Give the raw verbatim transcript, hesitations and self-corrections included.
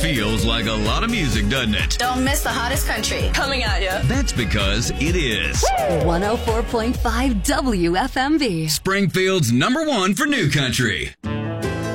feels like a lot of music, doesn't it? Don't miss the hottest country coming at you. That's because it is. one oh four point five W F M V. Springfield's number one for new country.